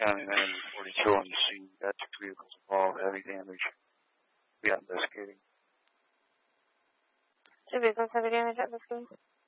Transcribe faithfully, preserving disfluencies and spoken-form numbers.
County nine forty-two on the scene. Got two vehicles involved, heavy damage. We are investigating. Two vehicles, heavy damage at the scene.